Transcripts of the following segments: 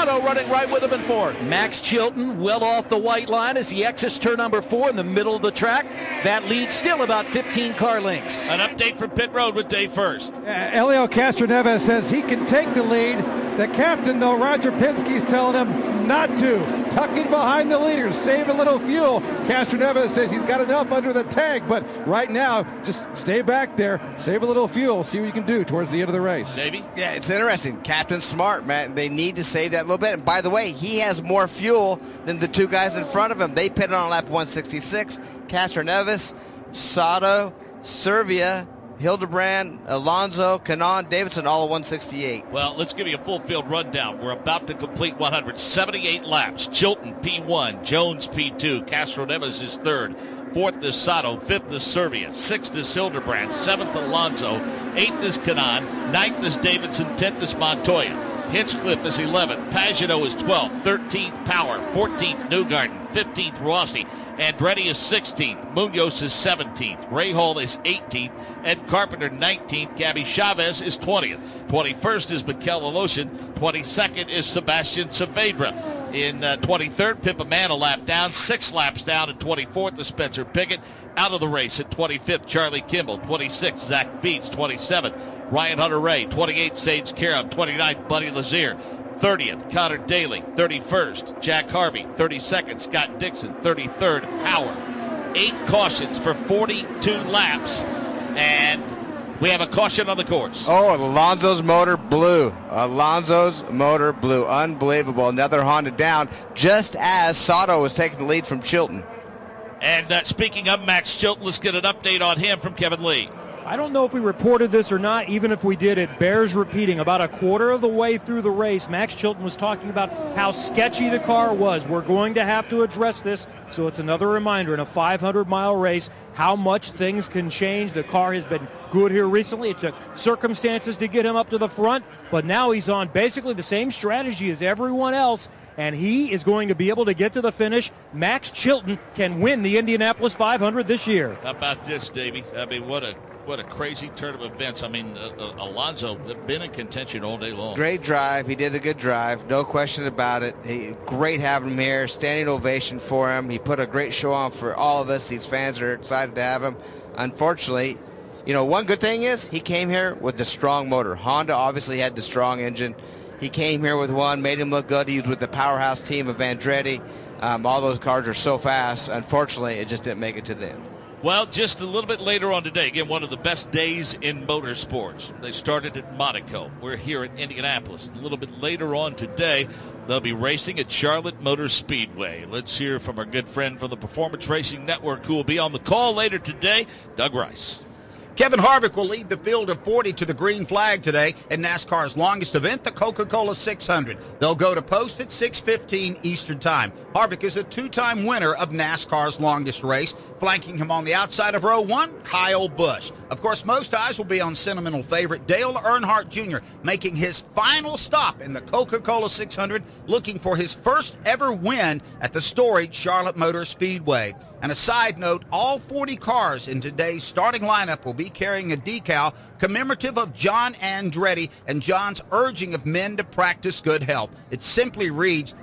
Sato running right with him in fourth. Max Chilton well off the white line as he exits turn number 4 in the middle of the track. That lead still about 15 car lengths. An update from pit road with Dave First. Helio Castroneves says he can take the lead. The captain, though, Roger Penske's telling him not to. Tucking behind the leaders, save a little fuel. Castroneves says he's got enough under the tank, but right now, just stay back there, save a little fuel, see what you can do towards the end of the race. Davey? Yeah, it's interesting. Captain's smart, man. They need to save that little bit. And by the way, he has more fuel than the two guys in front of him. They pitted on lap 166. Castroneves, Sato, Servia, Hildebrand, Alonso, Kanaan, Davidson, all at 168. Well, let's give you a full field rundown. We're about to complete 178 laps. Chilton, P1. Jones, P2. Castroneves is third. Fourth is Sato. Fifth is Servia. Sixth is Hildebrand. Seventh, Alonso. Eighth is Kanaan. Ninth is Davidson. 10th is Montoya. Hinchcliffe is 11th. Pagano is 12th. 13th, Power. 14th, Newgarden. 15th, Rossi. Andretti is 16th. Munoz is 17th. Rahal is 18th. Ed Carpenter 19th. Gabby Chavez is 20th. 21st is Mikel Aloshin. 22nd is Sebastian Saavedra. In 23rd, Pippa Mann a lap down. 6 laps down. At 24th is Spencer Pickett. Out of the race at 25th, Charlie Kimball. 26th, Zach Feeds. 27th, Ryan Hunter-Reay. 28th, Sage Karam. 29th, Buddy Lazier. 30th, Connor Daly. 31st, Jack Harvey. 32nd, Scott Dixon. 33rd, Howard. 8 cautions for 42 laps, and we have a caution on the course. Oh, Alonso's motor blew. Alonso's motor blew. Unbelievable. Another Honda down, just as Sato was taking the lead from Chilton. And speaking of Max Chilton, let's get an update on him from Kevin Lee. I don't know if we reported this or not. Even if we did, it bears repeating. About a quarter of the way through the race, Max Chilton was talking about how sketchy the car was. We're going to have to address this. So it's another reminder in a 500-mile race how much things can change. The car has been good here recently. It took circumstances to get him up to the front, but now he's on basically the same strategy as everyone else, and he is going to be able to get to the finish. Max Chilton can win the Indianapolis 500 this year. How about this, Davey? I mean, what a crazy turn of events. I mean, Alonso been in contention all day long. Great drive. He did a good drive. No question about it. Great having him here. Standing ovation for him. He put a great show on for all of us. These fans are excited to have him. Unfortunately, one good thing is he came here with the strong motor. Honda obviously had the strong engine. He came here with one, made him look good. He was with the powerhouse team of Andretti. All those cars are so fast. Unfortunately, it just didn't make it to the end. Well, just a little bit later on today, again, one of the best days in motorsports. They started at Monaco. We're here at Indianapolis. A little bit later on today, they'll be racing at Charlotte Motor Speedway. Let's hear from our good friend from the Performance Racing Network who will be on the call later today, Doug Rice. Kevin Harvick will lead the field of 40 to the green flag today in NASCAR's longest event, the Coca-Cola 600. They'll go to post at 6:15 Eastern Time. Harvick is a 2-time winner of NASCAR's longest race. Flanking him on the outside of row 1, Kyle Busch. Of course, most eyes will be on sentimental favorite Dale Earnhardt Jr., making his final stop in the Coca-Cola 600, looking for his first ever win at the storied Charlotte Motor Speedway. And a side note, all 40 cars in today's starting lineup will be carrying a decal commemorative of John Andretti and John's urging of men to practice good health. It simply reads,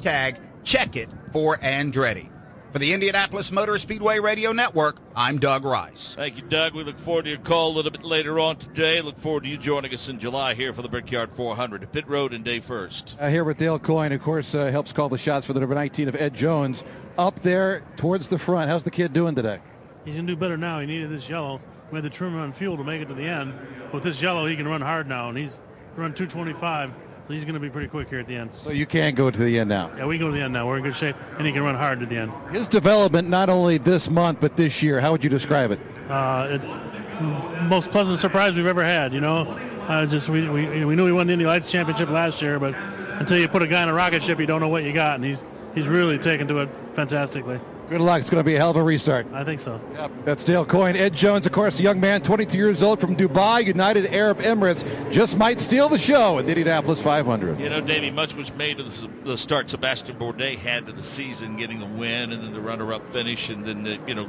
#CheckIt4Andretti. For the Indianapolis Motor Speedway Radio Network, I'm Doug Rice. Thank you, Doug. We look forward to your call a little bit later on today. Look forward to you joining us in July here for the Brickyard 400. Pit Road and Day First. Here with Dale Coyne, of course, helps call the shots for the number 19 of Ed Jones. Up there towards the front. How's the kid doing today? He's going to do better now. He needed this yellow. We had to trim him on fuel to make it to the end. With this yellow, he can run hard now, and he's run 225. So he's going to be pretty quick here at the end. So you can go to the end now? Yeah, we can go to the end now. We're in good shape, and he can run hard to the end. His development, not only this month, but this year, how would you describe it? Most pleasant surprise we've ever had, we knew he won the Indy Lights Championship last year, but until you put a guy in a rocket ship, you don't know what you got, and he's really taken to it fantastically. Good luck. It's going to be a hell of a restart. I think so. Yep. That's Dale Coyne. Ed Jones, of course, a young man, 22 years old from Dubai, United Arab Emirates, just might steal the show in the Indianapolis 500. Davey, much was made of the start Sebastian Bourdais had to the season, getting a win and then the runner-up finish, and then,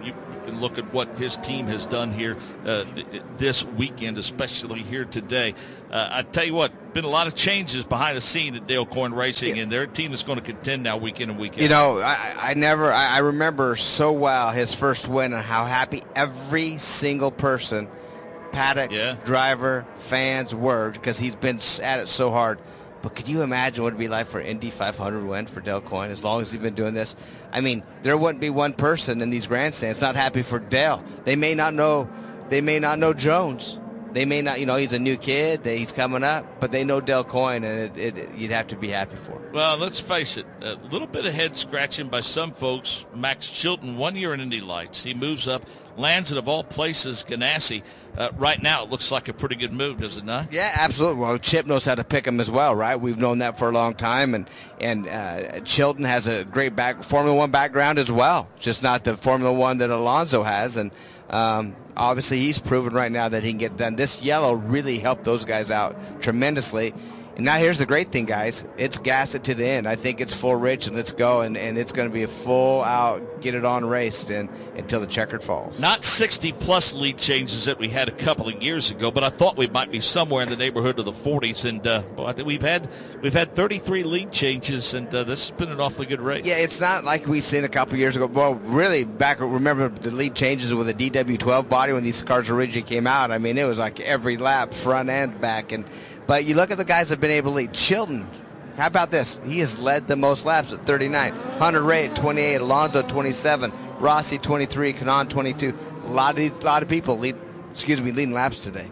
and look at what his team has done here this weekend, especially here today. I tell you what, been a lot of changes behind the scene at Dale Coyne Racing, and their team is going to contend now week in and week out. You know, I remember so well his first win and how happy every single person, paddock, driver, fans were, because he's been at it so hard. But could you imagine what it would be like for Indy 500 win for Dale Coyne as long as he's been doing this? I mean, there wouldn't be one person in these grandstands not happy for Dale. They may not know Jones. They may not, he's a new kid, he's coming up, but they know Dale Coyne, and you'd have to be happy for him. Well, let's face it, a little bit of head scratching by some folks. Max Chilton, 1 year in Indy Lights. He moves up, lands at, of all places, Ganassi. Right now, it looks like a pretty good move, does it not? Yeah, absolutely. Well, Chip knows how to pick him as well, right? We've known that for a long time, and Chilton has a great Formula One background as well, just not the Formula One that Alonso has, and obviously he's proven right now that he can get it done. This yellow really helped those guys out tremendously. And now here's the great thing, guys. It's gas it to the end. I think it's full rich, and let's go. And it's going to be a full out, get it on raced until the checkered falls. Not 60-plus lead changes that we had a couple of years ago, but I thought we might be somewhere in the neighborhood of the 40s. And we've had 33 lead changes, and this has been an awfully good race. Yeah, it's not like we seen a couple of years ago. Well, really, remember the lead changes with a DW12 body when these cars originally came out. I mean, it was like every lap, front and back. But you look at the guys that have been able to lead. Chilton, how about this? He has led the most laps at 39. Hunter Ray at 28. Alonso 27. Rossi 23. Kanaan 22. A lot of people leading laps today.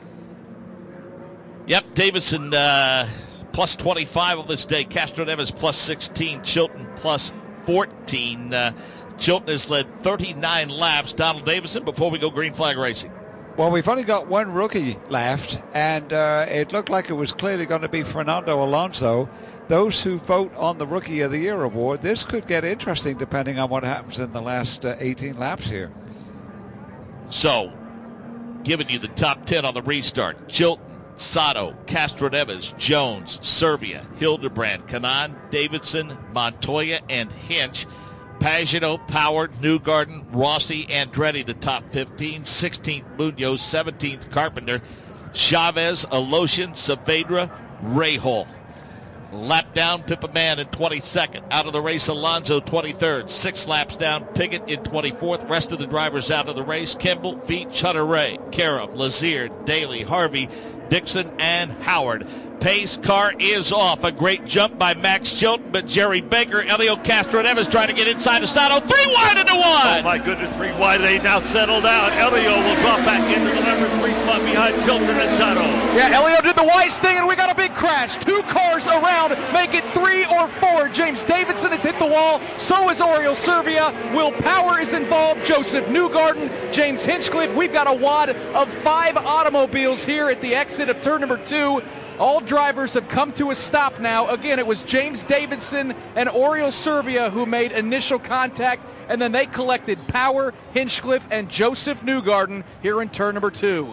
Yep, Davidson plus 25 on this day. Castroneves plus 16. Chilton plus 14. Chilton has led 39 laps. Donald Davison, before we go green flag racing. Well, we've only got one rookie left, and it looked like it was clearly going to be Fernando Alonso. Those who vote on the Rookie of the Year award, this could get interesting depending on what happens in the last 18 laps here. So, giving you the top 10 on the restart. Chilton, Sato, Castroneves, Jones, Servia, Hildebrand, Kanaan, Davidson, Montoya, and Hinch. Pagano, Power, Newgarden, Rossi, Andretti, the top 15. 16th, Munoz. 17th, Carpenter. Chavez, Alosian, Saavedra, Rahal. Lap down, Pippa Mann in 22nd. Out of the race, Alonso 23rd. 6 laps down, Piggott in 24th. Rest of the drivers out of the race. Kimball, Veach, Hunter Ray, Karam, Lazier, Daly, Harvey, Dixon, and Howard. Pace car is off. A great jump by Max Chilton, but Jerry Baker, Elio Castroneves trying to get inside of Sato. 3 wide into 1. Oh, my goodness, 3 wide. They now settle down. Elio will drop back into the number 3 spot behind Chilton and Sato. Yeah, Elio did the wise thing, and we got a big crash. 2 cars around, make it 3 or 4. James Davidson has hit the wall. So is Oriol Servia. Will Power is involved. Joseph Newgarden, James Hinchcliffe. We've got a wad of 5 automobiles here at the exit of turn number 2. All drivers have come to a stop now. Again, it was James Davidson and Oriol Servia who made initial contact, and then they collected Power, Hinchcliffe, and Joseph Newgarden here in turn number 2.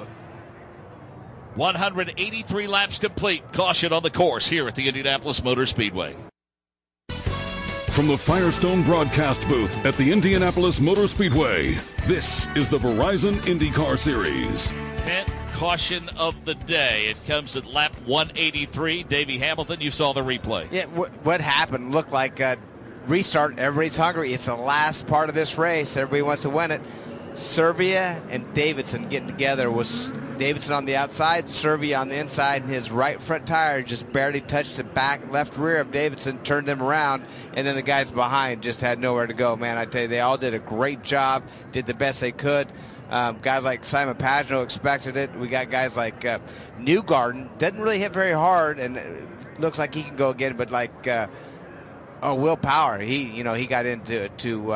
183 laps complete. Caution on the course here at the Indianapolis Motor Speedway. From the Firestone broadcast booth at the Indianapolis Motor Speedway, this is the Verizon IndyCar Series. 10th caution of the day. It comes at lap 183. Davey Hamilton, you saw the replay. Yeah, what happened looked like a restart. Everybody's hungry. It's the last part of this race. Everybody wants to win it. Servia and Davidson getting together. Was Davidson on the outside, Servia on the inside, and his right front tire just barely touched the back left rear of Davidson, turned them around, and then the guys behind just had nowhere to go. Man, I tell you, they all did a great job, did the best they could. Guys like Simon Pagano expected it. We got guys like Newgarden, doesn't really hit very hard, and looks like he can go again. But like Will Power, he got into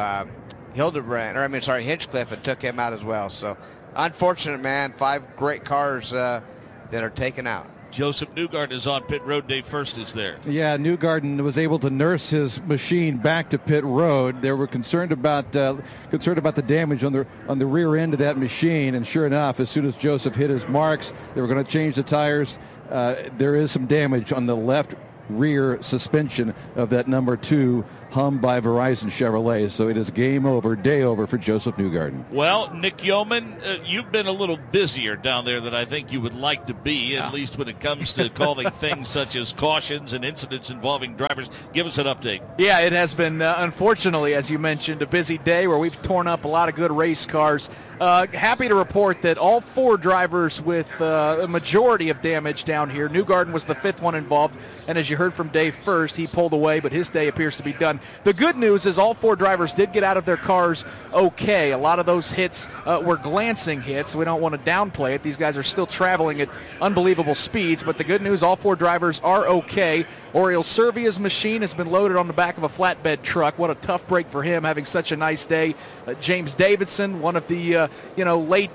Hinchcliffe, and took him out as well. So unfortunate, man. 5 great cars that are taken out. Joseph Newgarden is on pit road. Dave First is there. Yeah, Newgarden was able to nurse his machine back to pit road. They were concerned about the damage on the rear end of that machine, and sure enough, as soon as Joseph hit his marks, they were going to change the tires. There is some damage on the left rear suspension of that number 2 hummed by Verizon Chevrolet. So it is game over, day over for Joseph Newgarden. Well, Nick Yeoman, you've been a little busier down there than I think you would like to be, at least when it comes to calling things such as cautions and incidents involving drivers. Give us an update. Yeah, it has been, unfortunately, as you mentioned, a busy day where we've torn up a lot of good race cars. Happy to report that all 4 drivers with a majority of damage down here. Newgarden was the 5th one involved, and as you heard from Dave first, he pulled away, but his day appears to be done. The good news is all 4 drivers did get out of their cars okay. A lot of those hits were glancing hits. We don't want to downplay it. These guys are still traveling at unbelievable speeds, but the good news, all 4 drivers are okay. Oriol Servia's machine has been loaded on the back of a flatbed truck. What a tough break for him, having such a nice day. James Davidson, one of the late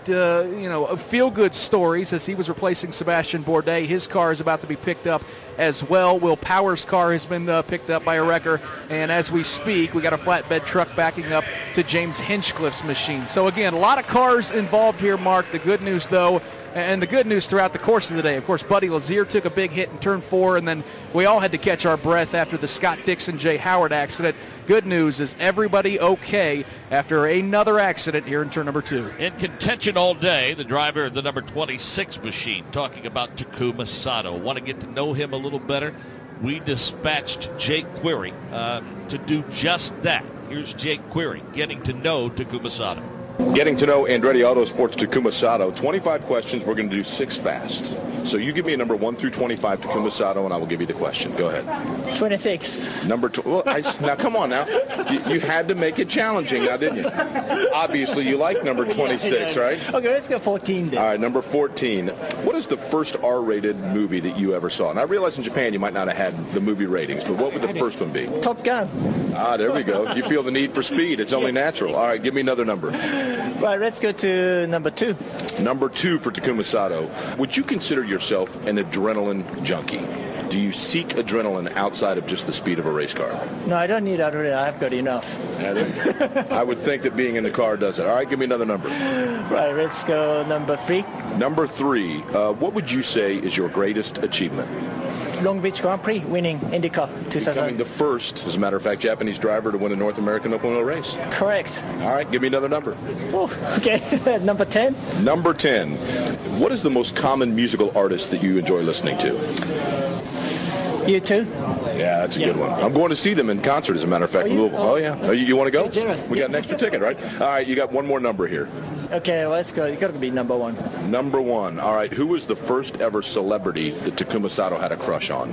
feel-good stories as he was replacing Sebastian Bourdais. His car is about to be picked up as well. Will Power's car has been picked up by a wrecker, and as we speak, we got a flatbed truck backing up to James Hinchcliffe's machine. So again, a lot of cars involved here, Mark. The good news, though, and the good news throughout the course of the day, of course, Buddy Lazier took a big hit in turn 4, and then we all had to catch our breath after the Scott Dixon Jay Howard accident. Good news is everybody okay after another accident here in turn number 2. In contention all day, the driver of the number 26 machine, talking about Takuma Sato. Want to get to know him a little better? We dispatched Jake Query to do just that. Here's Jake Query getting to know Takuma Sato. Getting to know Andretti Autosport's Takuma Sato. 25 questions. We're going to do 6 fast. So you give me a number 1 through 25, Takuma Sato, and I will give you the question. Go ahead. 26. Number 2. Well, now, come on now. You had to make it challenging now, didn't you? Obviously, you like number 26, right? Okay, let's go 14 then. All right, number 14. What is the first R-rated movie that you ever saw? And I realize in Japan you might not have had the movie ratings, but what would the first one be? Top Gun. Ah, there we go. You feel the need for speed. It's only natural. All right, give me another number. Right, let's go to number 2. Number 2 for Takuma Sato. Would you consider yourself an adrenaline junkie? Do you seek adrenaline outside of just the speed of a race car? No, I don't need adrenaline. I've got enough. I would think that being in the car does it. All right, give me another number. Right, let's go number 3. Number 3. What would you say is your greatest achievement? Long Beach Grand Prix, winning IndyCar 2000. Becoming the first, as a matter of fact, Japanese driver to win a North American open wheel race. Correct. All right, give me another number. Oh, okay, number 10. Number 10. What is the most common musical artist that you enjoy listening to? U2. Yeah, that's a good one. I'm going to see them in concert, as a matter of fact, in Louisville. Oh, yeah. Oh, you want to go? We got an extra ticket, right? All right, you got one more number here. Okay, well, let's go. You got to be number 1. Number 1. All right, who was the first ever celebrity that Takuma Sato had a crush on?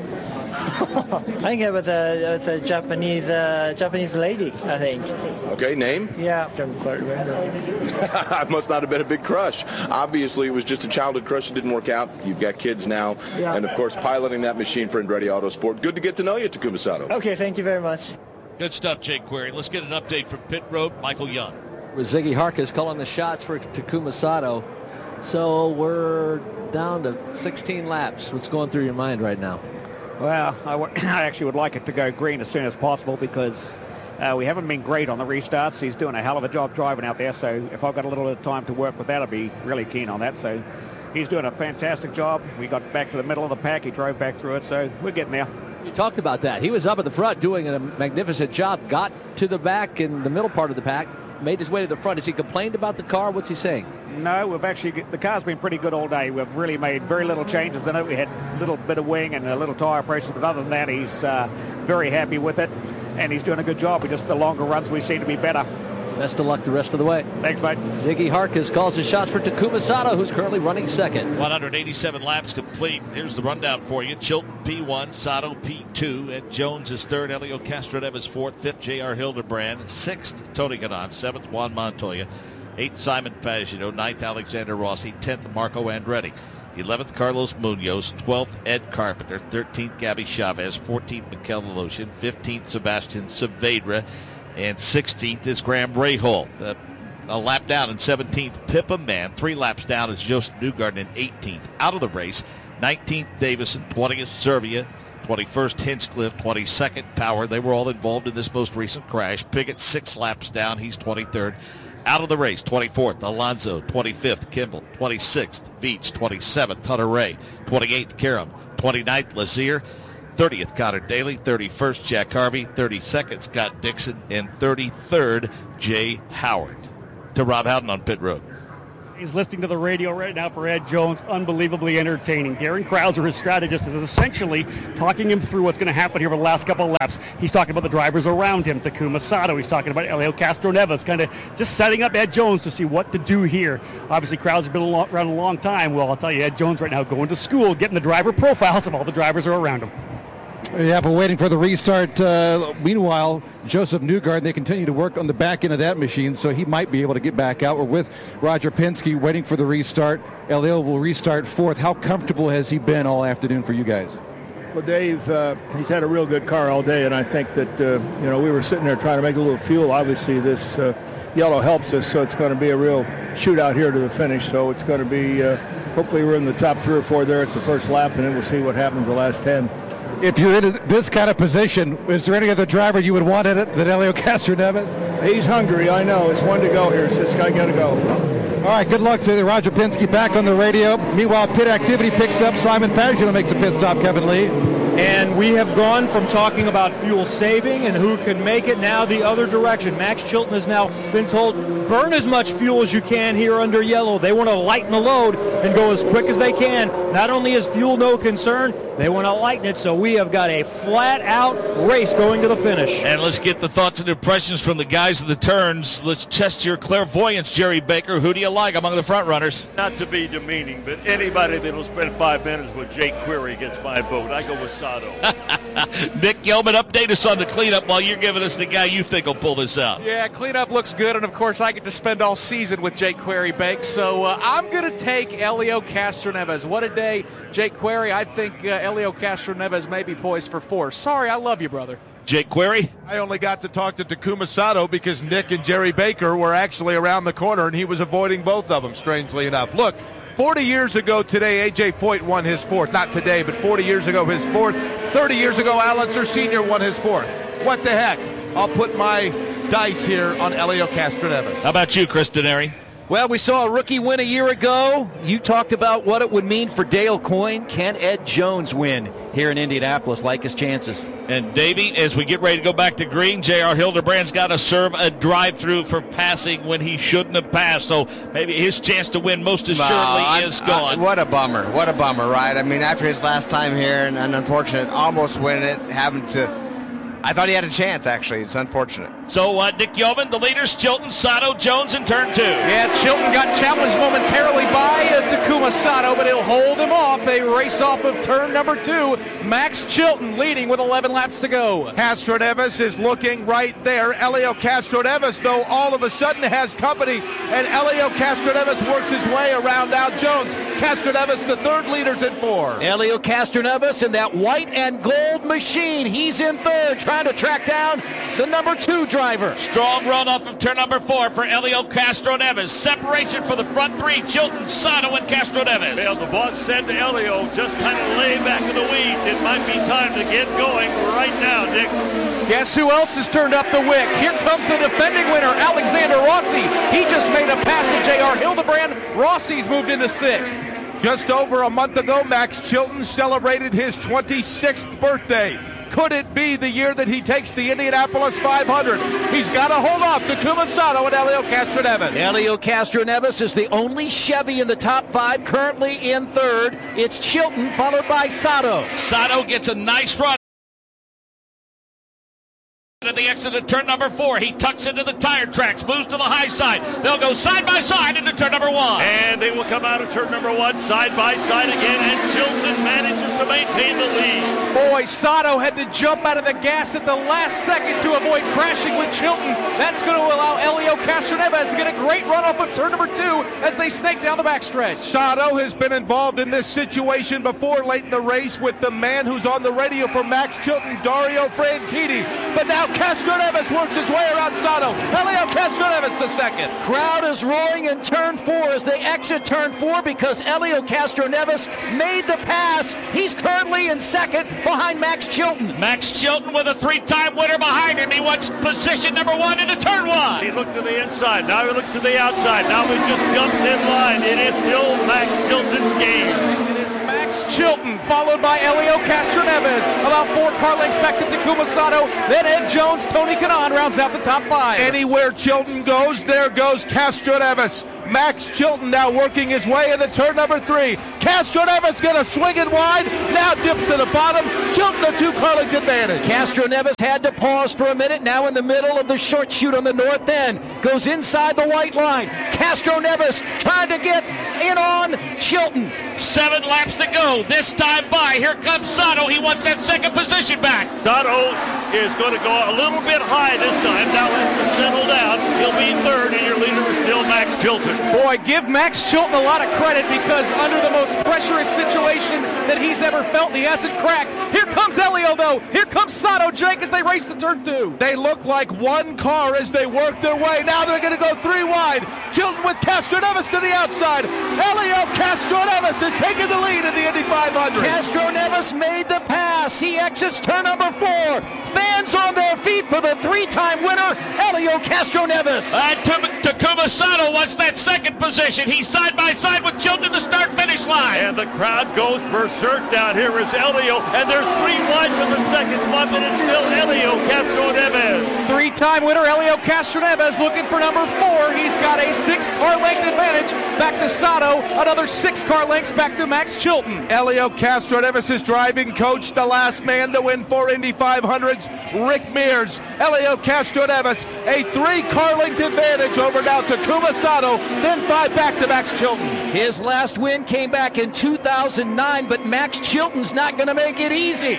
I think it was a Japanese lady, I think. Okay, name? Yeah, don't quite remember. It must not have been a big crush. Obviously, it was just a childhood crush that didn't work out. You've got kids now. Yeah. And, of course, piloting that machine for Andretti Autosport. Good to get to know you, Takuma Sato. Okay, thank you very much. Good stuff, Jake Query. Let's get an update from pit road. Michael Young. Ziggy Harkus calling the shots for Takuma Sato. So we're down to 16 laps. What's going through your mind right now? Well, I actually would like it to go green as soon as possible because we haven't been great on the restarts. He's doing a hell of a job driving out there. So if I've got a little bit of time to work with that, I'd be really keen on that. So he's doing a fantastic job. We got back to the middle of the pack. He drove back through it. So we're getting there. You talked about that. He was up at the front doing a magnificent job, got to the back in the middle part of the pack, made his way to the front. Has he complained about the car? What's he saying? No, the car's been pretty good all day. We've really made very little changes in it. We had a little bit of wing and a little tyre pressure, but other than that, he's very happy with it, and he's doing a good job. Just the longer runs, we seem to be better. Best of luck the rest of the way. Thanks, mate. Ziggy Harkus calls the shots for Takuma Sato, who's currently running second. 187 laps complete. Here's the rundown for you. Chilton P1, Sato P2, Ed Jones is third, Helio Castroneves fourth, fifth J.R. Hildebrand, sixth Tony Kanaan, seventh Juan Montoya, 8th Simon Pagenaud, 9th Alexander Rossi, 10th Marco Andretti, 11th Carlos Munoz, 12th Ed Carpenter, 13th Gabby Chavez, 14th Mikel Voloshin, 15th Sebastian Saavedra, and 16th is Graham Rahal. A lap down in 17th, Pippa Mann. 3 laps down is Joseph Newgarden in 18th. Out of the race, 19th Davison, 20th Servia, 21st Hinchcliffe, 22nd Power. They were all involved in this most recent crash. Piggott 6 laps down. He's 23rd. Out of the race, 24th Alonso, 25th Kimball, 26th Veach, 27th Hunter Ray, 28th Karam, 29th Lazier. 30th, Connor Daly. 31st, Jack Harvey. 32nd, Scott Dixon. And 33rd, Jay Howard. To Rob Howden on pit road. He's listening to the radio right now for Ed Jones. Unbelievably entertaining. Darren Krauser, his strategist, is essentially talking him through what's going to happen here over the last couple of laps. He's talking about the drivers around him, Takuma Sato. He's talking about Helio Castroneves, kind of just setting up Ed Jones to see what to do here. Obviously, Krauser's been around a long time. Well, I'll tell you, Ed Jones right now going to school, getting the driver profiles of all the drivers are around him. Yeah, but waiting for the restart. Meanwhile, Joseph Newgarden, they continue to work on the back end of that machine, so he might be able to get back out. We're with Roger Penske waiting for the restart. Helio will restart fourth. How comfortable has he been all afternoon for you guys? Well, Dave, he's had a real good car all day, and I think that, we were sitting there trying to make a little fuel. Obviously, this yellow helps us, so it's going to be a real shootout here to the finish. So it's going to be, hopefully we're in the top 3 or 4 there at the first lap, and then we'll see what happens the last 10. If you're in this kind of position, is there any other driver you would want in it than Helio Castroneves? He's hungry, I know. It's one to go here, so this guy got to go. All right, good luck to Roger Penske back on the radio. Meanwhile, pit activity picks up. Simon Pagenaud makes a pit stop, Kevin Lee. And we have gone from talking about fuel saving and who can make it now the other direction. Max Chilton has now been told, burn as much fuel as you can here under yellow. They want to lighten the load and go as quick as they can. Not only is fuel no concern, they want to lighten it, so we have got a flat-out race going to the finish. And let's get the thoughts and impressions from the guys of the turns. Let's test your clairvoyance, Jerry Baker. Who do you like among the front runners? Not to be demeaning, but anybody that'll spend 5 minutes with Jake Query gets my vote. I go with Sato. Nick Yeoman, update us on the cleanup while you're giving us the guy you think will pull this out. Yeah, cleanup looks good, and of course I get to spend all season with Jake Query, Bake, so I'm going to take Helio Castroneves. What a day, Jake Query. I think Helio Castroneves may be poised for 4. Sorry, I love you, brother. Jake Query? I only got to talk to Takuma Sato because Nick and Jerry Baker were actually around the corner, and he was avoiding both of them, strangely enough. Look, 40 years ago today, A.J. Foyt won his 4th. Not today, but 40 years ago, his 4th. 30 years ago, Al Unser Sr. won his 4th. What the heck? I'll put my dice here on Helio Castroneves. How about you, Chris Denari? Well, we saw a rookie win a year ago. You talked about what it would mean for Dale Coyne. Can Ed Jones win here in Indianapolis? Like his chances. And Davey, as we get ready to go back to green, J.R. Hildebrand's got to serve a drive-through for passing when he shouldn't have passed. So maybe his chance to win most assuredly is gone. What a bummer. What a bummer, right? I mean, after his last time here and an unfortunate almost win it, having to... I thought he had a chance, actually. It's unfortunate. So, Nick Yeoman, the leaders, Chilton, Sato, Jones in turn 2. Yeah, Chilton got challenged momentarily by Takuma Sato, but he'll hold him off. They race off of turn number 2. Max Chilton leading with 11 laps to go. Castroneves is looking right there. Helio Castroneves, though, all of a sudden has company, and Helio Castroneves works his way around Al Jones. Castroneves, the 3rd, leaders in 4. Helio Castroneves in that white and gold machine. He's in 3rd, trying to track down the number 2 driver. Strong run off of turn number 4 for Helio Castroneves. Separation for the front 3, Chilton, Sato, and Castroneves. Well, the boss said to Helio, just kind of lay back in the weeds. It might be time to get going right now, Nick. Guess who else has turned up the wick? Here comes the defending winner, Alexander Rossi. He just made a pass at J.R. Hildebrand. Rossi's moved into 6th. Just over a month ago, Max Chilton celebrated his 26th birthday. Could it be the year that he takes the Indianapolis 500? He's got to hold off Takuma Sato and Helio Castroneves. Helio Castroneves is the only Chevy in the top 5, currently in 3rd. It's Chilton, followed by Sato. Sato gets a nice run at the exit of turn number 4. He tucks into the tire tracks, moves to the high side. They'll go side by side into turn number 1. And they will come out of turn number 1 side by side again, and Chilton manages to maintain the lead. Boy, Sato had to jump out of the gas at the last second to avoid crashing with Chilton. That's going to allow Helio Castroneves to get a great run off of turn number 2 as they snake down the backstretch. Sato has been involved in this situation before late in the race with the man who's on the radio for Max Chilton, Dario Franchitti. But now Castroneves works his way around Sato. Helio Castroneves the 2nd. Crowd is roaring in turn 4 as they exit turn 4 because Helio Castroneves made the pass. He's currently in 2nd behind Max Chilton. Max Chilton with a 3-time winner behind him. He wants position number 1 into turn 1. He looked to the inside. Now he looks to the outside. Now he just jumps in line. It is still Max Chilton's game. It is Max Chilton followed by Helio Castroneves. About 4 car lengths back to Takuma Sato. Then Ed Jones, Tony Kanaan rounds out the top 5. Anywhere Chilton goes, there goes Castroneves. Max Chilton now working his way into turn number 3. Castroneves going to swing it wide. Now dips to the bottom. Chilton a 2 car length advantage. Castroneves had to pause for a minute. Now in the middle of the short chute on the north end. Goes inside the white line. Castroneves trying to get in on Chilton. 7 laps to go. This time by. Here comes Sato. He wants that second position back. Sato is going to go a little bit high this time. Now has to settle down. He'll be third, and your leader is still Max Chilton. Boy, give Max Chilton a lot of credit because under the most pressurous situation that he's ever felt, he hasn't cracked. Here comes Helio, though. Here comes Sato, Jake, as they race to turn 2. They look like one car as they work their way. Now they're going to go 3 wide. Chilton with Castroneves to the outside. Helio Castroneves is taking the lead in the Indy 500. Castroneves made the pass. He exits turn number 4. Fans on their feet for the 3-time winner, Helio Castroneves. Takuma Sato wants that second position. He's side by side with Chilton at the start-finish line. And the crowd goes berserk down here as Helio, and there's 3 wide for the second spot, but it's still Helio Castroneves. 3-time winner Helio Castroneves looking for number 4. He's got a 6 car length advantage back to Sato. Another 6 car lengths back to Max Chilton. Helio Castroneves' driving coach, the last man to win 4 Indy 500s, Rick Mears. Helio Castroneves, a 3 car length advantage over now Takuma Sato, then 5 back to Max Chilton. His last win came back in 2009, but Max Chilton's not going to make it easy.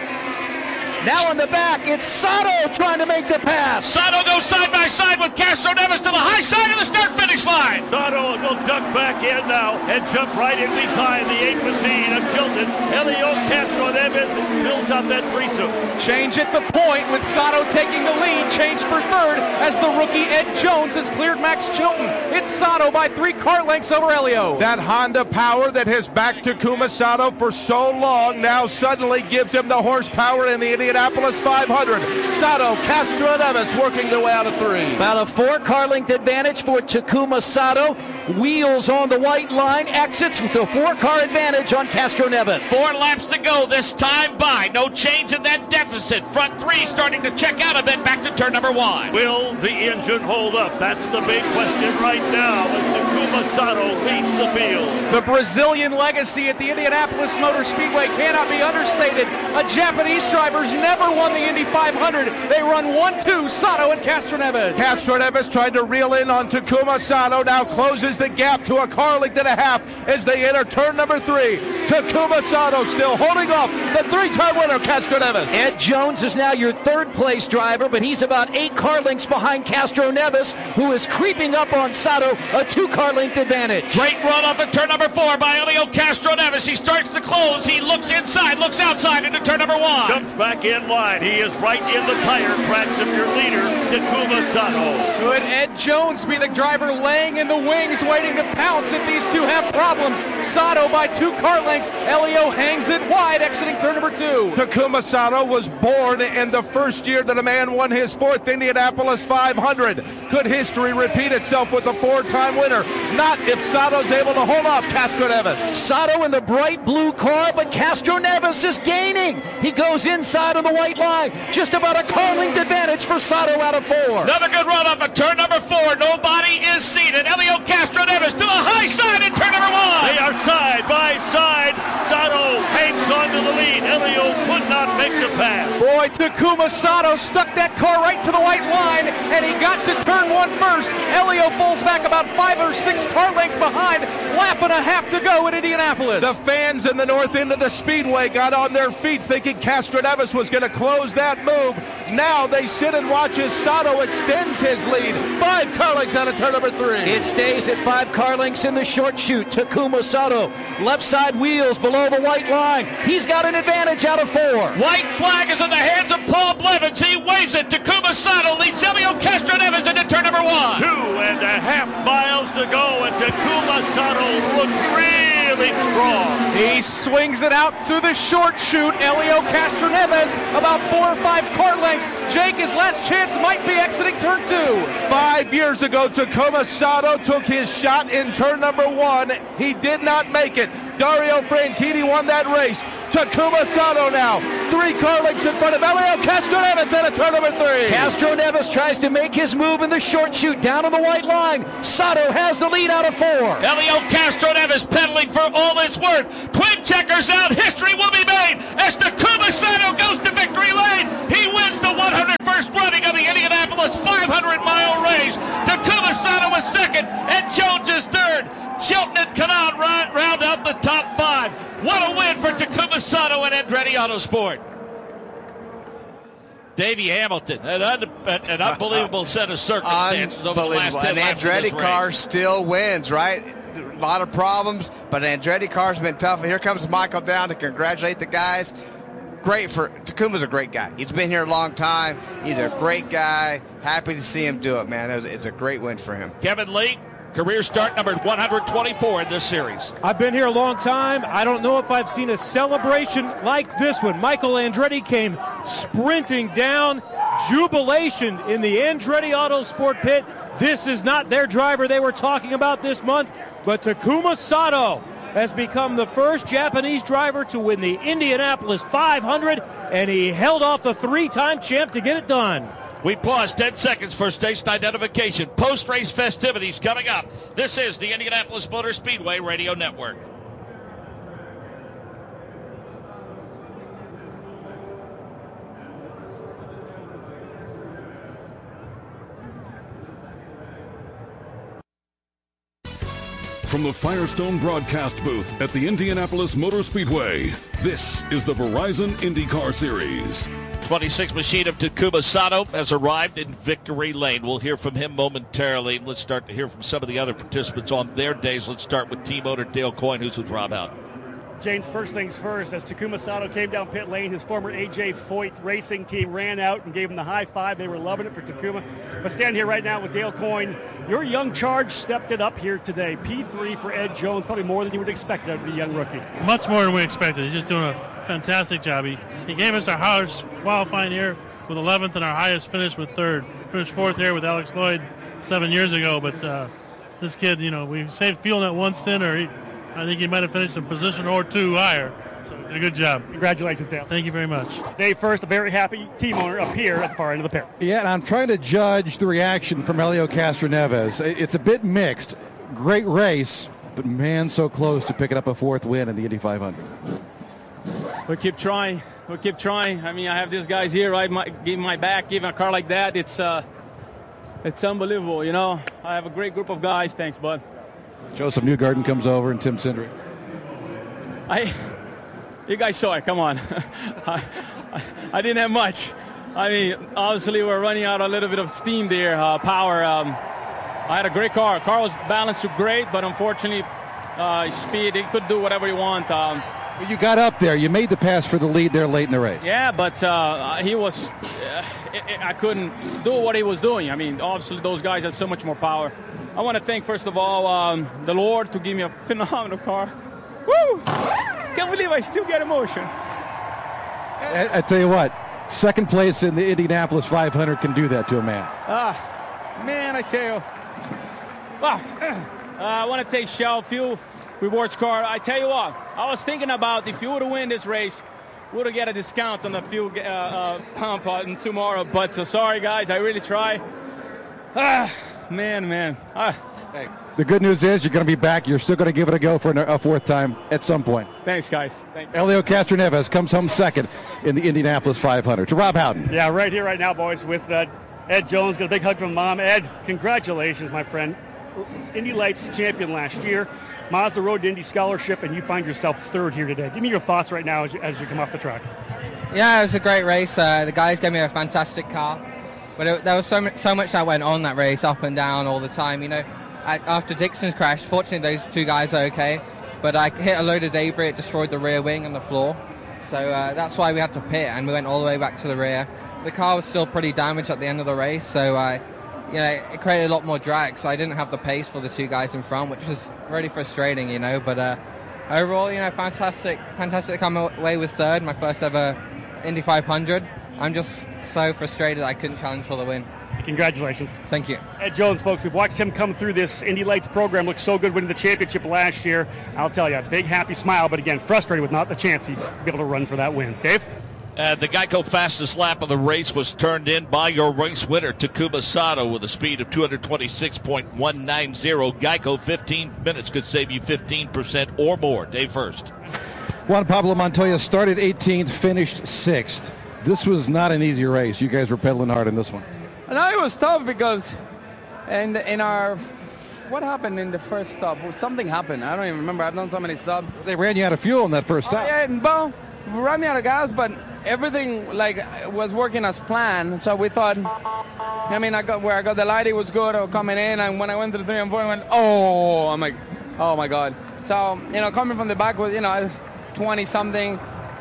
Now in the back, it's Sato trying to make the pass. Sato goes side by side with Castroneves to the high side of the start-finish line. Sato will duck back in now and jump right in behind the 8th machine of Chilton. Helio Castroneves builds up that threesome. Change at the point with Sato taking the lead. Change for third as the rookie Ed Jones has cleared Max Chilton. It's Sato by 3 car lengths over Helio. That Honda power that has backed Takuma Sato for so long now suddenly gives him the horsepower in the Indianapolis 500. Sato, Castroneves working their way out of 3. About a 4 car length advantage for Takuma Sato. Wheels on the white line, exits with a 4 car advantage on Castroneves. 4 laps to go this time by. No change in that deficit. Front 3 starting to check out a bit back to turn number 1. Will the engine hold up? That's the big question right now as Takuma Sato leads the field. The Brazilian legacy at the Indianapolis Motor Speedway cannot be understated. A Japanese driver's never won the Indy 500. They run 1-2, Sato and Castroneves. Castroneves tried to reel in on Takuma Sato, now closes the gap to a car length and a half as they enter turn number 3. Takuma Sato still holding off the 3-time winner, Castroneves. Ed Jones is now your 3rd place driver, but he's about 8 car lengths behind Castroneves, who is creeping up on Sato, a 2 car length advantage. Great run off at turn number 4 by Helio Castroneves. He starts to close. He looks inside, looks outside into turn number 1. Jumps back in line. He is right in the tire tracks of your leader, Takuma Sato. Could Ed Jones be the driver laying in the wings waiting to pounce if these two have problems? Sato by 2 car lengths. Helio hangs it wide, exiting turn number 2. Takuma Sato was born in the first year that a man won his 4th Indianapolis 500. Could history repeat itself with a 4-time winner? Not if Sato's able to hold off Castroneves. Sato in the bright blue car, but Castroneves is gaining. He goes inside on the white line. Just about a car length advantage for Sato out of 4. Another good run off of turn number 4. Nobody is seated. Helio Castroneves to the high side in turn number 1. They are side by side. Sato hangs on to the lead. Helio could not make the pass. Boy, Takuma Sato stuck that car right to the white line, and he got to turn 1 first. Helio falls back about 5 or 6 car lengths behind. Lap and a half to go in Indianapolis. The fans in the north end of the speedway got on their feet thinking Castroneves was going to close that move. Now they sit and watch as Sato extends his lead. 5 car lengths out of turn number 3. It stays at 5 car lengths in the short chute. Takuma Sato, left side wheels below the white line. He's got an advantage out of 4. White flag is in the hands of Paul Blevins. He waves it. Takuma Sato leads Helio Castroneves into turn number 1. 2.5 miles to go, and Takuma Sato looks really strong. He swings it out to the short chute. Helio Castroneves about 4 or 5 car lengths. Jake, his last chance might be exiting turn 2. 5 years ago, Takuma Sato took his shot in turn number 1. He did not make it. Dario Franchitti won that race. Takuma Sato now. 3 car lengths in front of Helio Castroneves and a turn number 3. Castroneves tries to make his move in the short chute down on the white line. Sato has the lead out of 4. Helio Castroneves pedaling for all it's worth. Twin checkers out. History will be made as Takuma Sato goes to victory lane. He wins the 101st running of the Indianapolis 500-mile race. Takuma Sato is second and Jones is third. Chilton and Kanaan round out the top 5. What a win for Takuma Sato and Andretti Autosport. Davey Hamilton, an unbelievable set of circumstances over the last 10 laps. An Andretti car still wins, right? A lot of problems, but an Andretti car's been tough. Here comes Michael down to congratulate the guys. Takuma's a great guy. He's been here a long time. He's a great guy. Happy to see him do it, man. It's a great win for him. Kevin Lee, career start number 124 in this series. I've been here a long time. I don't know if I've seen a celebration like this one. Michael Andretti came sprinting down. Jubilation in the Andretti Autosport pit. This is not their driver they were talking about this month, but Takuma Sato has become the first Japanese driver to win the Indianapolis 500, and he held off the 3-time champ to get it done. We pause 10 seconds for station identification. Post-race festivities coming up. This is the Indianapolis Motor Speedway Radio Network. From the Firestone broadcast booth at the Indianapolis Motor Speedway, this is the Verizon IndyCar Series. 26 machine of Takuma Sato has arrived in victory lane. We'll hear from him momentarily. Let's start to hear from some of the other participants on their days. Let's start with team owner Dale Coyne, who's with Rob Houghton. James, first things first, as Takuma Sato came down pit lane, his former AJ Foyt racing team ran out and gave him the high five. They were loving it for Takuma. But stand here right now with Dale Coyne. Your young charge stepped it up here today. P3 for Ed Jones, probably more than you would expect out of the young rookie. Much more than we expected. He's just doing a fantastic job. He gave us our highest qualifying here with 11th and our highest finish with 3rd. Finished 4th here with Alex Lloyd 7 years ago, but this kid, we saved fuel in that one stint, or I think he might have finished a position or 2 higher. So did a good job. Congratulations, Dale. Thank you very much. Dave, first, a very happy team owner up here at the far end of the pair. Yeah, and I'm trying to judge the reaction from Helio Castroneves. It's a bit mixed. Great race, but man, so close to picking up a 4th win in the Indy 500. We keep trying. I mean, I have these guys here, give my back, give a car like that. It's unbelievable, I have a great group of guys. Thanks, bud. Joseph Newgarden comes over and Tim Cindric. You guys saw it. Come on. I didn't have much. I mean, obviously we're running out a little bit of steam there, power. I had a great car. Car was balanced great, but unfortunately, speed, he could do whatever he want. You got up there. You made the pass for the lead there late in the race. Yeah, but he was. I couldn't do what he was doing. I mean, obviously those guys have so much more power. I want to thank, first of all, the Lord to give me a phenomenal car. Woo! Can't believe I still get emotion. I tell you what, second place in the Indianapolis 500 can do that to a man. Man, I tell you. Wow. I want to take Shell Fuel Rewards card. I tell you what, I was thinking about if you would win this race, we would get a discount on the fuel pump tomorrow. But sorry, guys, I really try. Man. Hey, the good news is you're going to be back. You're still going to give it a go for a 4th time at some point. Thanks, guys. Thank you. Helio Castroneves comes home second in the Indianapolis 500. To Rob Houghton. Yeah, right here, right now, boys, with Ed Jones. Got a big hug from Mom. Ed, congratulations, my friend. Indy Lights champion last year. Mazda Road to Indy Scholarship, and you find yourself 3rd here today. Give me your thoughts right now as you come off the track. Yeah, it was a great race. The guys gave me a fantastic car. But there was so much that went on that race, up and down all the time. After Dixon's crash, fortunately those 2 guys are okay. But I hit a load of debris, it destroyed the rear wing and the floor. So that's why we had to pit, and we went all the way back to the rear. The car was still pretty damaged at the end of the race, so it created a lot more drag. So I didn't have the pace for the 2 guys in front, which was really frustrating, But overall, fantastic to come away with 3rd, my first ever Indy 500. I'm just so frustrated I couldn't challenge for the win. Congratulations. Thank you. Ed Jones, folks, we've watched him come through this Indy Lights program. Looked so good winning the championship last year. I'll tell you, a big happy smile, but again, frustrated with not the chance he'd be able to run for that win. Dave? The Geico fastest lap of the race was turned in by your race winner, Takuma Sato, with a speed of 226.190. Geico, 15 minutes could save you 15% or more. Dave first. Juan Pablo Montoya started 18th, finished 6th. This was not an easy race. You guys were pedaling hard in this one. No, it was tough because in our, what happened in the first stop? Something happened. I don't even remember. I've done so many stops. They ran you out of fuel in that first stop. Yeah, well, we ran me out of gas, but everything was working as planned. So we thought, I got the light, it was good. I was coming in, and when I went to the 3 and 4, I went, I'm like, oh my God. So, coming from the back was, I was 20-something.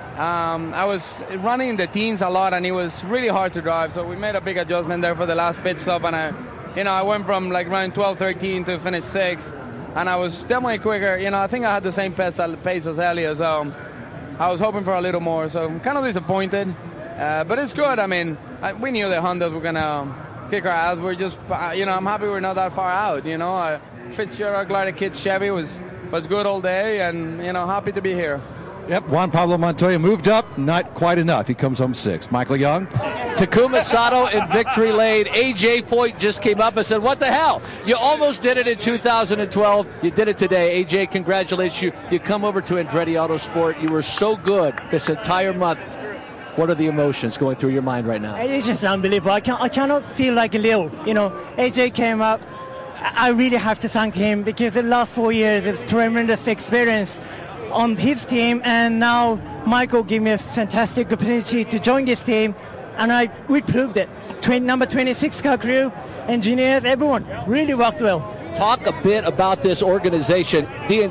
I was running in the teens a lot, and it was really hard to drive. So we made a big adjustment there for the last pit stop, and I went from running 12, 13 to finish 6, and I was definitely quicker. I think I had the same pace as Elliott, so I was hoping for a little more. So I'm kind of disappointed, but it's good. We knew the Hondas were gonna kick our ass. We're just, I'm happy we're not that far out. Fitzgerald Glide Kids Chevy was good all day, and happy to be here. Yep, Juan Pablo Montoya moved up, not quite enough. He comes home 6th. Michael Young. Takuma Sato in victory lane. A.J. Foyt just came up and said, what the hell? You almost did it in 2012. You did it today. A.J., congratulations you. You come over to Andretti Autosport. You were so good this entire month. What are the emotions going through your mind right now? It's just unbelievable. I cannot feel like Leo. A.J. came up. I really have to thank him because the last 4 years, it's tremendous experience on his team, and now Michael gave me a fantastic opportunity to join this team, and we proved it. Number 26 car crew, engineers, everyone really worked well. Talk a bit about this organization.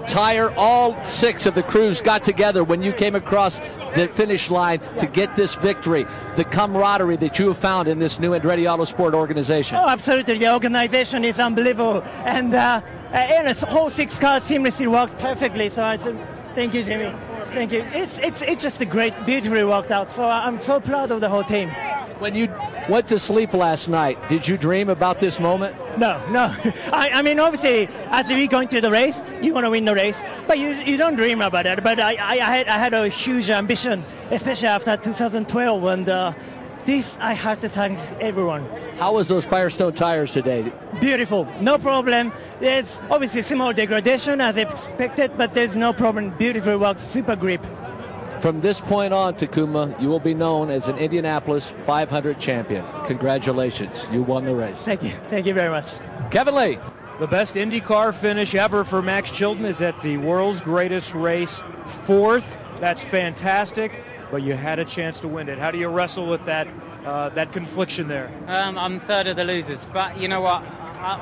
All 6 of the crews got together when you came across the finish line to get this victory. The camaraderie that you have found in this new Andretti Autosport organization. Oh, absolutely. The organization is unbelievable, and the whole 6 cars seamlessly worked perfectly. So I said, thank you, Jimmy. Thank you. It's just a great, beautifully worked out. So I'm so proud of the whole team. When you went to sleep last night, did you dream about this moment? No. Obviously, as we going to the race, you want to win the race, but you don't dream about it. But I had a huge ambition, especially after 2012, and this I have to thank everyone. How was those Firestone tires today? Beautiful, no problem. There's obviously small degradation as expected, but there's no problem. Beautiful work, super grip. From this point on, Takuma, you will be known as an Indianapolis 500 champion. Congratulations, you won the race. Thank you very much. Kevin Lee. The best IndyCar finish ever for Max Chilton is at the world's greatest race, 4th. That's fantastic, but you had a chance to win it. How do you wrestle with that confliction there? I'm 3rd of the losers, but you know what?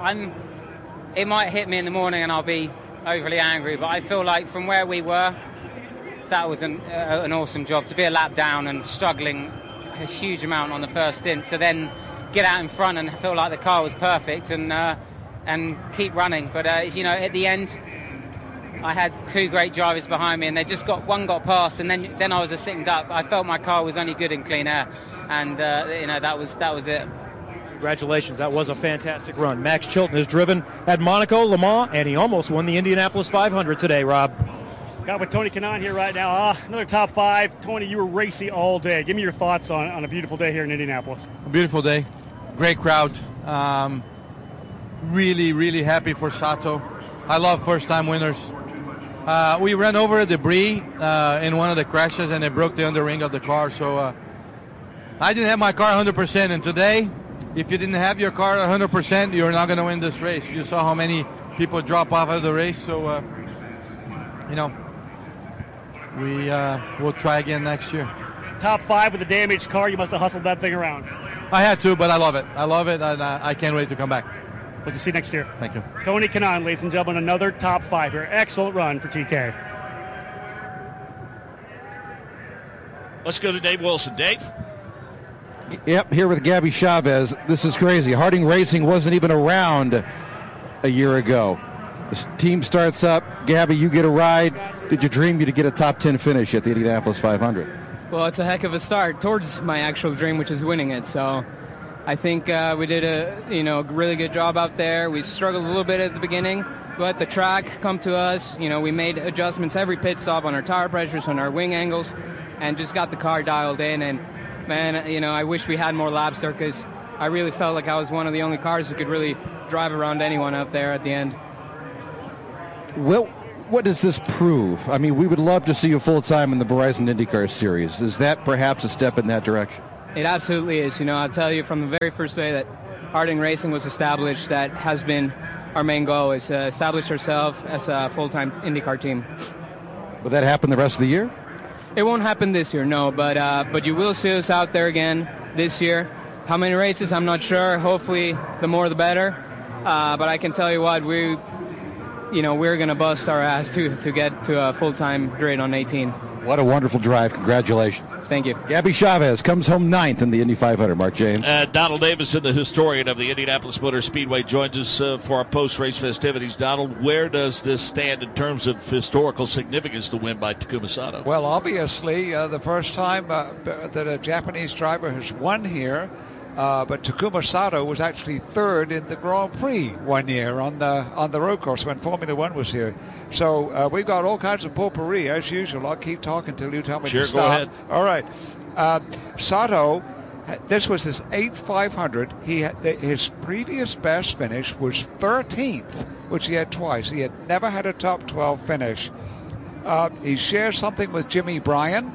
It might hit me in the morning and I'll be overly angry, but I feel like from where we were, that was an awesome job. To be a lap down and struggling a huge amount on the first stint, to then get out in front and feel like the car was perfect and keep running. But at the end, I had 2 great drivers behind me, and one got past, and then I was a sitting duck. I felt my car was only good in clean air, and that was it. Congratulations, that was a fantastic run. Max Chilton has driven at Monaco, Le Mans, and he almost won the Indianapolis 500 today, Rob. Got with Tony Kanaan here right now. Another top 5. Tony, you were racy all day. Give me your thoughts on a beautiful day here in Indianapolis. A beautiful day. Great crowd. Really, really happy for Sato. I love first-time winners. We ran over debris in one of the crashes, and it broke the underring of the car. So I didn't have my car 100%, and today, if you didn't have your car 100%, you're not going to win this race. You saw how many people drop off of the race. So, we'll try again next year. Top 5 with a damaged car. You must have hustled that thing around. I had to, but I love it. And I can't wait to come back. We'll see you next year. Thank you. Tony Kanaan, ladies and gentlemen, another top 5 here. Excellent run for TK. Let's go to Dave Wilson. Dave? Yep, here with Gabby Chavez. This is crazy. Harding Racing wasn't even around a year ago. The team starts up. Gabby, you get a ride. Did you dream you'd get a top 10 finish at the Indianapolis 500? Well, it's a heck of a start towards my actual dream, which is winning it. So I think we did a really good job out there. We struggled a little bit at the beginning, but the track come to us. We made adjustments every pit stop on our tire pressures, on our wing angles, and just got the car dialed in. And man, I wish we had more laps there, because I really felt like I was one of the only cars who could really drive around anyone out there at the end. Well, what does this prove? I mean, we would love to see you full-time in the Verizon IndyCar Series. Is that perhaps a step in that direction? It absolutely is. I'll tell you, from the very first day that Harding Racing was established, that has been our main goal, is to establish ourselves as a full-time IndyCar team. Will that happen the rest of the year? It won't happen this year, no, but you will see us out there again this year. How many races, I'm not sure. Hopefully, the more the better. But I can tell you what, we're going to bust our ass to get to a full-time grid on 18. What a wonderful drive. Congratulations. Thank you. Gabby Chavez comes home 9th in the Indy 500. Mark James. Donald Davison, the historian of the Indianapolis Motor Speedway, joins us for our post-race festivities. Donald, where does this stand in terms of historical significance, the win by Takuma Sato? Well, obviously, the first time that a Japanese driver has won here, but Takuma Sato was actually third in the Grand Prix one year on the road course when Formula One was here. So we've got all kinds of potpourri, as usual. I'll keep talking till you tell me to stop. Go ahead. All right. Sato, this was his 8th 500. His previous best finish was 13th, which he had twice. He had never had a top 12 finish. He shares something with Jimmy Bryan.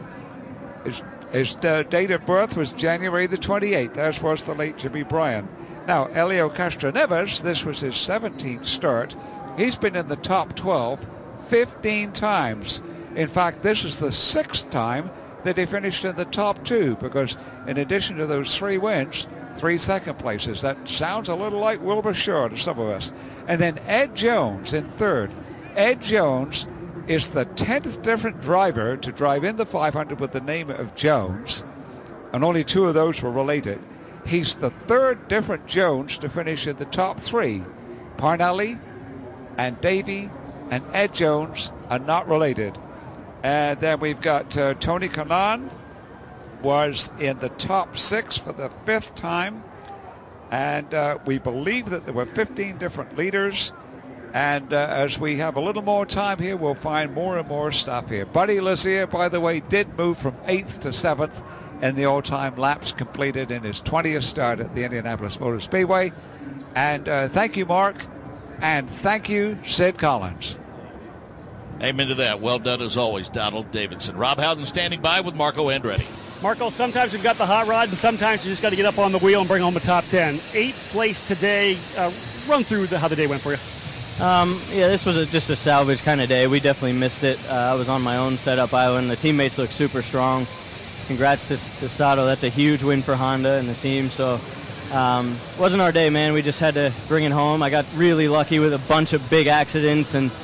His date of birth was January the 28th, as was the late Jimmy Bryan. Now, Helio Castroneves, this was his 17th start. He's been in the top 12 15 times. In fact, this is the 6th time that he finished in the top 2, because in addition to those 3 wins, 3 second places. That sounds a little like Wilbur Shaw to some of us. And then Ed Jones in 3rd. Ed Jones is the 10th different driver to drive in the 500 with the name of Jones, and only 2 of those were related. He's the 3rd different Jones to finish in the top 3. Parnelli and Davey and Ed Jones are not related. And then we've got Tony Kanaan, was in the top 6 for the 5th time. And we believe that there were 15 different leaders. And as we have a little more time here, we'll find more and more stuff here. Buddy Lazier, by the way, did move from 8th to 7th in the all-time laps completed in his 20th start at the Indianapolis Motor Speedway. And thank you, Mark. And thank you, Sid Collins. Amen to that. Well done as always, Donald Davidson. Rob Howden standing by with Marco Andretti. Marco, sometimes you've got the hot rod, and sometimes you just got to get up on the wheel and bring home a top 10. 8th place today. Run through how the day went for you. Yeah, this was just a salvage kind of day. We definitely missed it. I was on my own setup island. The teammates look super strong. Congrats to Sato. That's a huge win for Honda and the team. So wasn't our day, man. We just had to bring it home. I got really lucky with a bunch of big accidents and,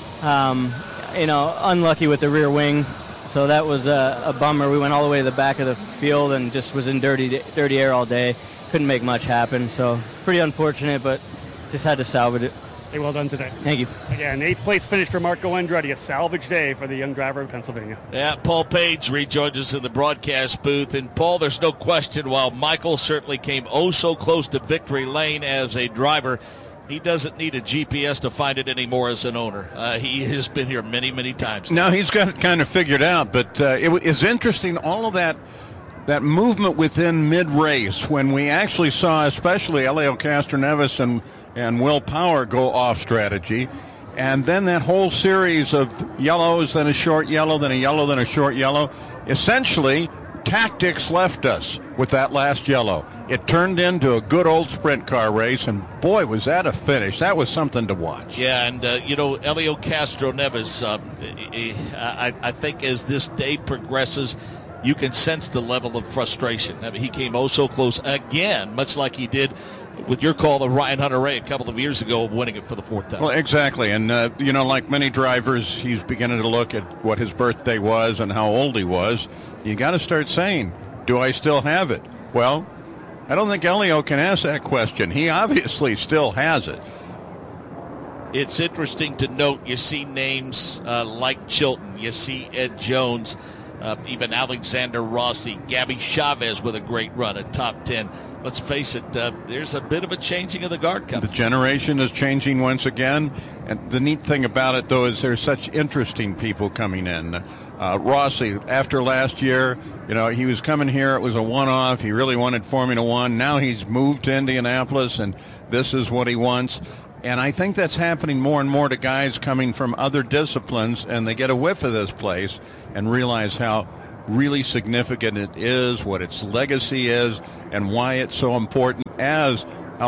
unlucky with the rear wing. So that was a bummer. We went all the way to the back of the field and just was in dirty air all day. Couldn't make much happen. So pretty unfortunate, but just had to salvage it. Hey, well done today. Thank you. Again, 8th place finish for Marco Andretti, a salvage day for the young driver of Pennsylvania. Yeah, Paul Page rejoins us in the broadcast booth. And, Paul, there's no question, while Michael certainly came so close to victory lane as a driver, he doesn't need a GPS to find it anymore as an owner. He has been here many, many times. No, he's got it kind of figured out. But it is interesting, all of that movement within mid-race, when we actually saw especially Helio Castroneves and Will Power go off strategy, and then that whole series of yellows, then a short yellow, then a yellow, then a short yellow. Essentially, tactics left us with that last yellow. It turned into a good old sprint car race, and boy, was that a finish. That was something to watch. Yeah, and Helio Castroneves, I think as this day progresses, you can sense the level of frustration. I mean, he came so close again, much like he did with your call of Ryan Hunter-Reay a couple of years ago of winning it for the 4th time. Well, exactly. And, like many drivers, he's beginning to look at what his birthday was and how old he was. You got to start saying, do I still have it? Well, I don't think Helio can ask that question. He obviously still has it. It's interesting to note, you see names like Chilton, you see Ed Jones, even Alexander Rossi, Gabby Chavez with a great run at top 10. let's face it, there's a bit of a changing of the guard coming. The generation is changing once again. And the neat thing about it, though, is there's such interesting people coming in. Rossi, after last year, he was coming here. It was a one-off. He really wanted Formula One. Now he's moved to Indianapolis, and this is what he wants. And I think that's happening more and more to guys coming from other disciplines, and they get a whiff of this place and realize how really significant it is, what its legacy is, and why it's so important. As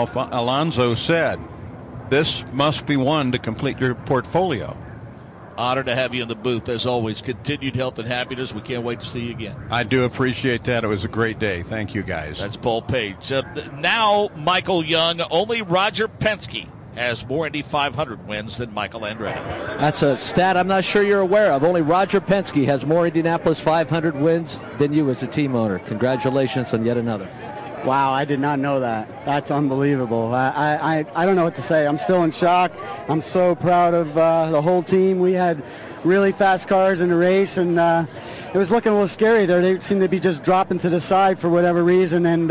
Alonso said, this must be one to complete your portfolio. Honored to have you in the booth, as always. Continued health and happiness. We can't wait to see you again. I do appreciate that. It was a great day. Thank you, guys. That's Paul Page. Now, Michael Young, only Roger Penske has more Indy 500 wins than Michael Andretti. That's a stat I'm not sure you're aware of. Only Roger Penske has more Indianapolis 500 wins than you as a team owner. Congratulations on yet another. Wow, I did not know that. That's unbelievable. I don't know what to say. I'm still in shock. I'm so proud of the whole team. We had really fast cars in the race, and it was looking a little scary there. They seemed to be just dropping to the side for whatever reason, and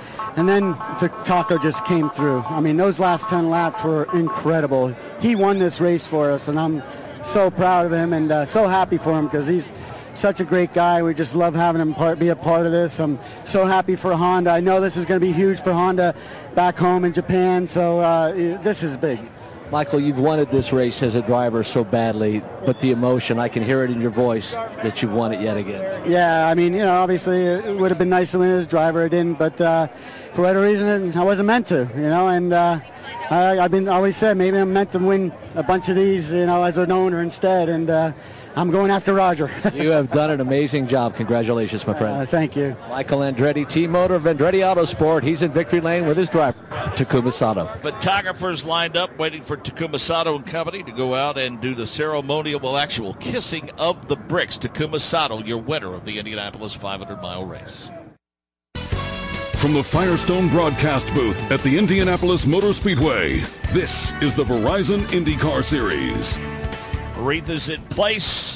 then Taco just came through. I mean, those last 10 laps were incredible. He won this race for us, and I'm so proud of him and so happy for him because he's such a great guy. We just love having him be a part of this. I'm so happy for Honda. I know this is going to be huge for Honda back home in Japan, so this is big. Michael, you've wanted this race as a driver so badly, but the emotion, I can hear it in your voice that you've won it yet again. Yeah, I mean, obviously it would have been nice to win as a driver. I didn't, but for whatever reason, I wasn't meant to, and I've always said maybe I'm meant to win a bunch of these, as an owner instead, and I'm going after Roger. You have done an amazing job. Congratulations, my friend. Thank you. Michael Andretti, team owner of Andretti Autosport. He's in victory lane with his driver, Takuma Sato. Photographers lined up waiting for Takuma Sato and company to go out and do the ceremonial, actual kissing of the bricks. Takuma Sato, your winner of the Indianapolis 500-mile race. From the Firestone broadcast booth at the Indianapolis Motor Speedway, this is the Verizon IndyCar Series. Aretha's in place,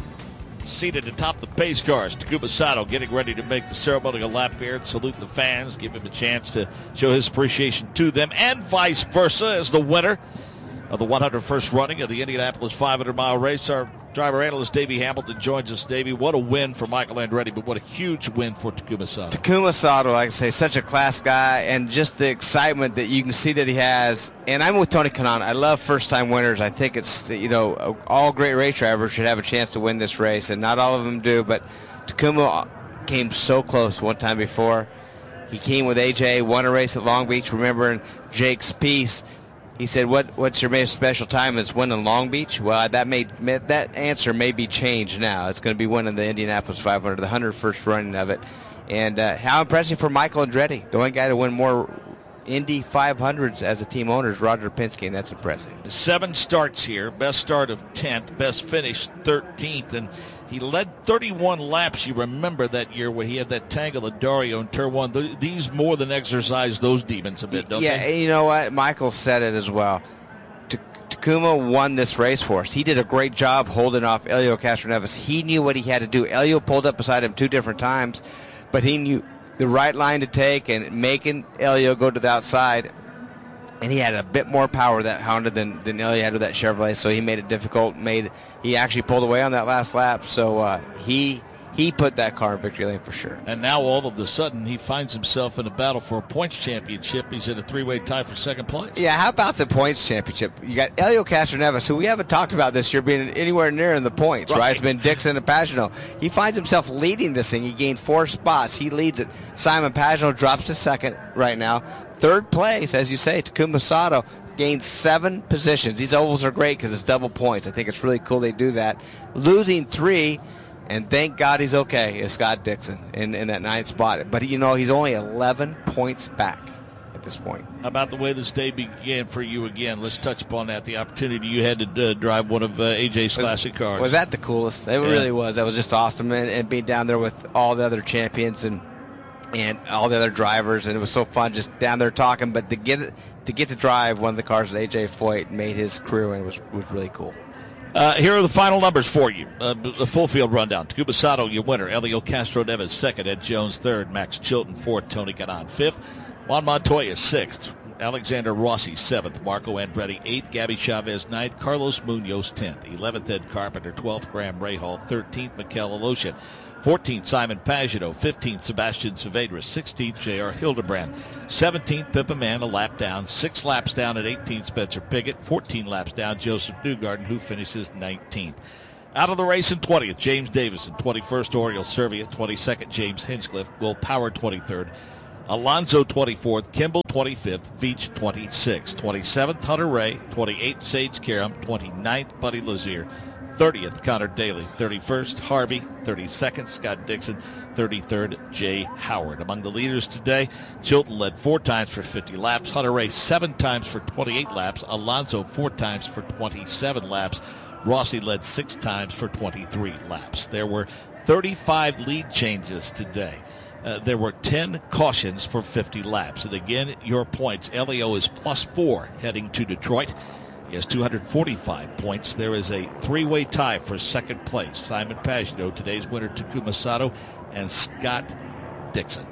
seated atop the pace cars. Takuma Sato getting ready to make the ceremonial lap here and salute the fans, give him a chance to show his appreciation to them, and vice versa as the winner of the 101st running of the Indianapolis 500-mile race. Our driver analyst Davey Hamilton joins us. Davey, what a win for Michael Andretti, but what a huge win for Takuma Sato. Takuma Sato, like I say, such a class guy, and just the excitement that you can see that he has. And I'm with Tony Kanaan. I love first-time winners. I think it's, all great race drivers should have a chance to win this race, and not all of them do, but Takuma came so close one time before. He came with AJ, won a race at Long Beach. Remember in Jake's piece, he said, "What's your most special time? It's winning Long Beach." Well, that answer may be changed now. It's going to be winning the Indianapolis 500, the 101st running of it. And how impressive for Michael Andretti. The only guy to win more Indy 500s as a team owner is Roger Penske, and that's impressive. 7 starts here, best start of 10th, best finish 13th, and he led 31 laps. You remember that year when he had that tangle of Dario in turn 1. These more than exercise those demons a bit, don't they? Yeah, and you know what? Michael said it as well. Takuma won this race for us. He did a great job holding off Helio Castroneves. He knew what he had to do. Helio pulled up beside him 2 different times, but he knew the right line to take and making Helio go to the outside. And he had a bit more power, that Honda, than Helio had with that Chevrolet, so he made it difficult. He actually pulled away on that last lap, so he put that car in victory lane for sure. And now all of a sudden he finds himself in a battle for a points championship. He's in a 3-way tie for second place. Yeah, how about the points championship? You got Helio Castroneves, who we haven't talked about this year being anywhere near in the points, right? It's been Dixon and Pagenaud. He finds himself leading this thing. He gained 4 spots. He leads it. Simon Pagenaud drops to second right now. Third place, as you say, Takuma Sato gained 7 positions. These ovals are great because it's double points. I think it's really cool they do that. Losing 3, and thank God he's okay, is Scott Dixon in that 9th spot. But, he's only 11 points back at this point. How about the way this day began for you again? Let's touch upon that, the opportunity you had to drive one of AJ's classic cars. Was that the coolest? It really was. That was just awesome. And being down there with all the other champions and all the other drivers, and it was so fun just down there talking. But to get to drive one of the cars that AJ Foyt made his career in was really cool. Here are the final numbers for you. The full field rundown. Takuma Sato, your winner. Helio Castroneves, second. Ed Jones, third. Max Chilton, fourth. Tony Kanaan, fifth. Juan Montoya 6th. Alexander Rossi 7th. Marco Andretti 8th. Gabby Chavez 9th. Carlos Munoz 10th. 11th Ed Carpenter. 12th Graham Rahal. 13th Mikel Aloshin. 14th Simon Pagenaud. 15th Sebastian Saavedra. 16th J.R. Hildebrand. 17th Pippa Mann a lap down. 6 laps down at 18th Spencer Pigot. 14 laps down Joseph Newgarden, who finishes 19th. Out of the race in 20th, James Davison. 21st, Oriol Servia. 22nd, James Hinchcliffe. Will Power 23rd. Alonso 24th, Kimball 25th, Veach 26th, 27th Hunter Ray, 28th Sage Karam, 29th Buddy Lazier, 30th Connor Daly, 31st Harvey, 32nd Scott Dixon, 33rd Jay Howard. Among the leaders today, Chilton led 4 times for 50 laps, Hunter Ray 7 times for 28 laps, Alonso 4 times for 27 laps, Rossi led 6 times for 23 laps. There were 35 lead changes today. There were 10 cautions for 50 laps. And again, your points. Elio is +4 heading to Detroit. He has 245 points. There is a 3-way tie for second place. Simon Pagenaud, today's winner, Takuma Sato, and Scott Dixon.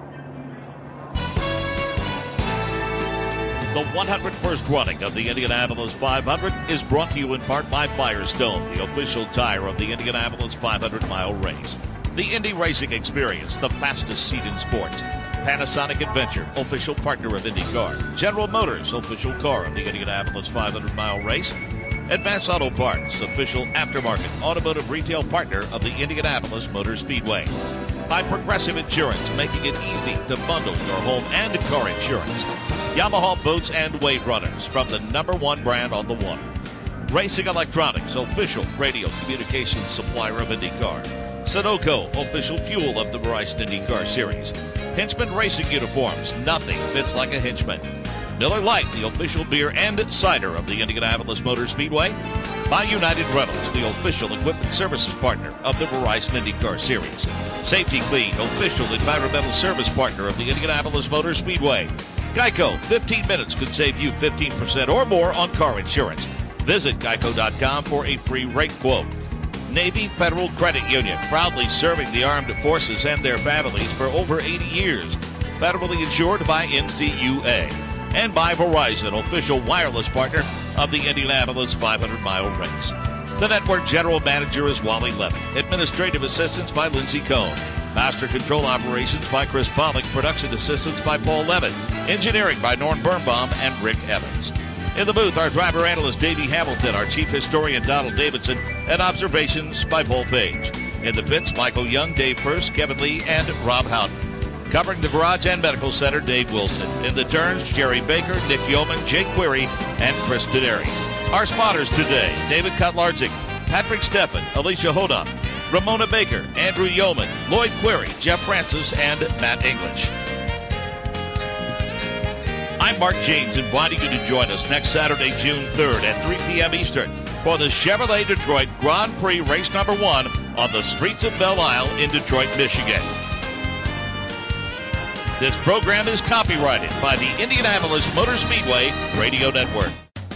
The 101st running of the Indianapolis 500 is brought to you in part by Firestone, the official tire of the Indianapolis 500-mile race. The Indy Racing Experience, the fastest seat in sports. Panasonic Adventure, official partner of IndyCar. General Motors, official car of the Indianapolis 500-mile race. Advance Auto Parts, official aftermarket automotive retail partner of the Indianapolis Motor Speedway. By Progressive Insurance, making it easy to bundle your home and car insurance. Yamaha Boats and Wave Runners, from the #1 brand on the water. Racing Electronics, official radio communications supplier of IndyCar. Sunoco, official fuel of the Verizon IndyCar Series. Hinchman Racing Uniforms, nothing fits like a Hinchman. Miller Lite, the official beer and cider of the Indianapolis Motor Speedway. By United Rentals, the official equipment services partner of the Verizon IndyCar Series. Safety Clean, official environmental service partner of the Indianapolis Motor Speedway. Geico, 15 minutes could save you 15% or more on car insurance. Visit geico.com for a free rate quote. Navy Federal Credit Union, proudly serving the armed forces and their families for over 80 years. Federally insured by NCUA. And by Verizon, official wireless partner of the Indianapolis 500-mile race. The network general manager is Wally Levin. Administrative assistance by Lindsey Cohn. Master Control Operations by Chris Pollock. Production assistance by Paul Levin. Engineering by Norm Birnbaum and Rick Evans. In the booth, our driver analyst Davey Hamilton, our chief historian Donald Davidson, and observations by Paul Page. In the pits, Michael Young, Dave First, Kevin Lee, and Rob Houghton. Covering the Garage and Medical Center, Dave Wilson. In the turns, Jerry Baker, Nick Yeoman, Jake Query, and Chris Denary. Our spotters today, David Kotlarczyk, Patrick Steffen, Alicia Hoda, Ramona Baker, Andrew Yeoman, Lloyd Query, Jeff Francis, and Matt English. I'm Mark James, inviting you to join us next Saturday, June 3rd at 3 p.m. Eastern for the Chevrolet Detroit Grand Prix Race Number 1 on the streets of Belle Isle in Detroit, Michigan. This program is copyrighted by the Indianapolis Motor Speedway Radio Network.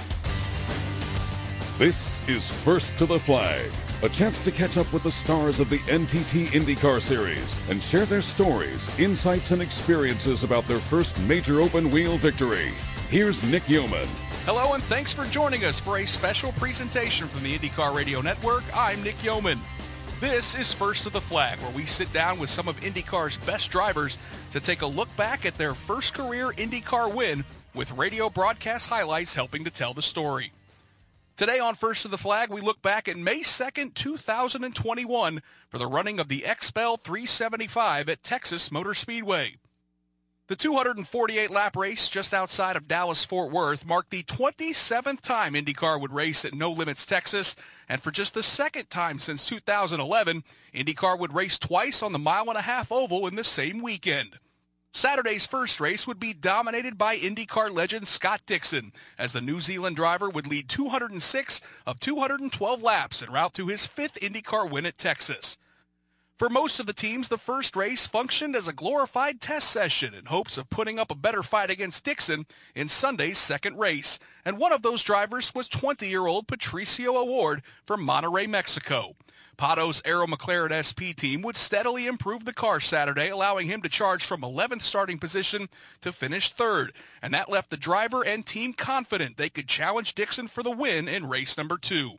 This is First to the Flag, a chance to catch up with the stars of the NTT IndyCar Series and share their stories, insights, and experiences about their first major open-wheel victory. Here's Nick Yeoman. Hello, and thanks for joining us for a special presentation from the IndyCar Radio Network. I'm Nick Yeoman. This is First to the Flag, where we sit down with some of IndyCar's best drivers to take a look back at their first career IndyCar win, with radio broadcast highlights helping to tell the story. Today on First to the Flag, we look back at May 2nd, 2021 for the running of the XPEL 375 at Texas Motor Speedway. The 248-lap race just outside of Dallas-Fort Worth marked the 27th time IndyCar would race at No Limits, Texas, and for just the second time since 2011, IndyCar would race twice on the mile-and-a-half oval in the same weekend. Saturday's first race would be dominated by IndyCar legend Scott Dixon, as the New Zealand driver would lead 206 of 212 laps en route to his fifth IndyCar win at Texas. For most of the teams, the first race functioned as a glorified test session in hopes of putting up a better fight against Dixon in Sunday's second race, and one of those drivers was 20-year-old Patricio Award from Monterrey, Mexico. Pato's Aero McLaren SP team would steadily improve the car Saturday, allowing him to charge from 11th starting position to finish 3rd. And that left the driver and team confident they could challenge Dixon for the win in race number 2.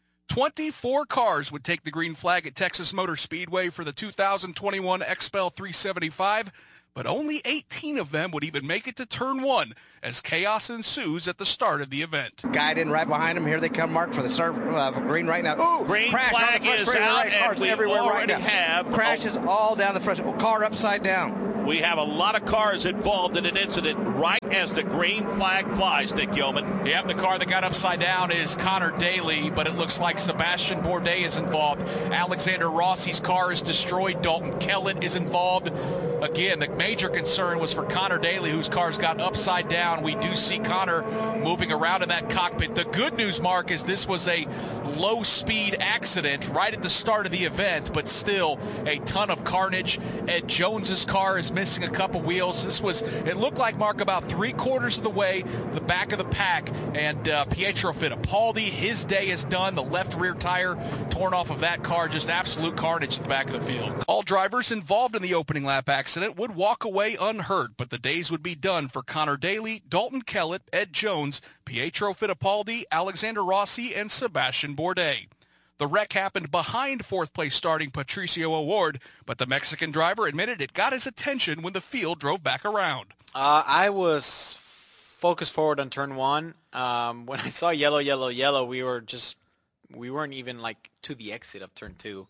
24 cars would take the green flag at Texas Motor Speedway for the 2021 XPEL 375, but only 18 of them would even make it to turn 1 as chaos ensues at the start of the event. Guide in right behind him. Here they come, Mark, for the start green right now. Ooh, green crash flag on the front is straight out, right. Cars and we everywhere already right now. have crashes all down the front. Car upside down. We have a lot of cars involved in an incident right as the green flag flies, Nick Yeoman. Yep, the car that got upside down is Connor Daly, but it looks like Sebastian Bourdais is involved. Alexander Rossi's car is destroyed. Dalton Kellett is involved. Again, the major concern was for Connor Daly, whose car's got upside down. We do see Connor moving around in that cockpit. The good news, Mark, is this was a low-speed accident right at the start of the event, but still a ton of carnage. Ed Jones's car is missing a couple wheels. It looked like, Mark, about 3/4 of the way the back of the pack, and Pietro Fittipaldi, his day is done. The left rear tire torn off of that car, just absolute carnage at the back of the field. All drivers involved in the opening lap accident would walk away unhurt, but the days would be done for Connor Daly, Dalton Kellett, Ed Jones, Pietro Fittipaldi, Alexander Rossi, and Sebastian Bourdais. The wreck happened behind 4th place starting Patricio O'Ward, but the Mexican driver admitted it got his attention when the field drove back around. I was focused forward on turn 1. When I saw yellow, yellow, yellow, we weren't even like to the exit of turn 2.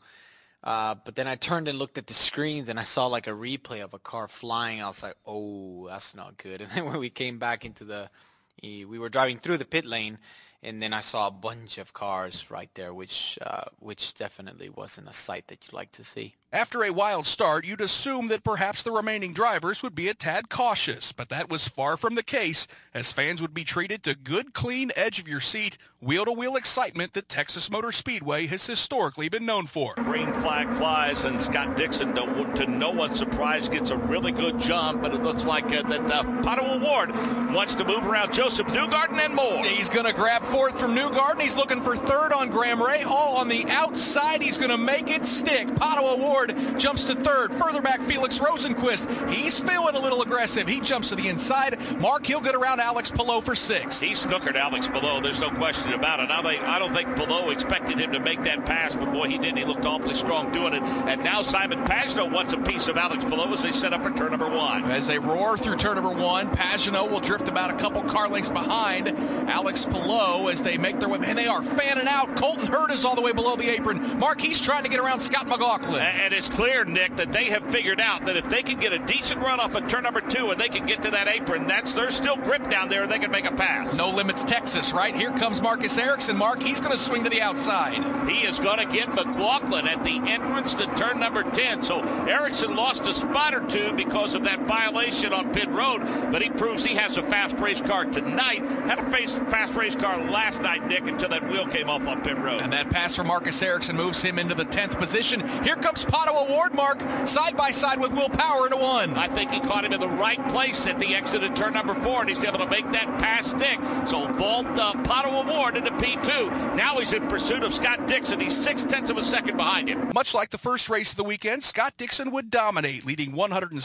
But then I turned and looked at the screens and I saw like a replay of a car flying. I was like, oh, that's not good. And then when we came back into we were driving through the pit lane, and then I saw a bunch of cars right there, which definitely wasn't a sight that you like to see. After a wild start, you'd assume that perhaps the remaining drivers would be a tad cautious, but that was far from the case, as fans would be treated to good, clean, edge-of-your-seat, wheel-to-wheel excitement that Texas Motor Speedway has historically been known for. Green flag flies, and Scott Dixon, to no one's surprise, gets a really good jump, but it looks like that Pato O'Ward wants to move around Joseph Newgarden and more. He's going to grab 4th from Newgarden. He's looking for 3rd on Graham Rahal. On the outside, he's going to make it stick. Pato O'Ward jumps to 3rd. Further back, Felix Rosenquist. He's feeling a little aggressive. He jumps to the inside. Mark, he'll get around Alex Palou for 6th. He snookered Alex Palou. There's no question about it. I don't think Palou expected him to make that pass, but boy, he did. He looked awfully strong doing it. And now Simon Pagenaud wants a piece of Alex Palou as they set up for turn number 1. As they roar through turn number 1, Pagenaud will drift about a couple car lengths behind Alex Palou as they make their way. And they are fanning out. Colton Hurd is all the way below the apron. Mark, he's trying to get around Scott McLaughlin. And it's clear, Nick, that they have figured out that if they can get a decent run off of turn number 2 and they can get to that apron, there's still grip down there and they can make a pass. No Limits Texas, right? Here comes Marcus Ericsson. Mark, he's going to swing to the outside. He is going to get McLaughlin at the entrance to turn number 10. So Ericsson lost a spot or 2 because of that violation on pit road, but he proves he has a fast race car tonight. Had a fast race car last night, Nick, until that wheel came off on pit road. And that pass from Marcus Ericsson moves him into the 10th position. Here comes Pato O'Ward, Mark, side by side with Will Power into 1. I think he caught him in the right place at the exit of turn number 4, and he's able to make that pass stick. So vault Pato O'Ward into P2. Now he's in pursuit of Scott Dixon. He's 0.6 of a second behind him. Much like the first race of the weekend, Scott Dixon would dominate, leading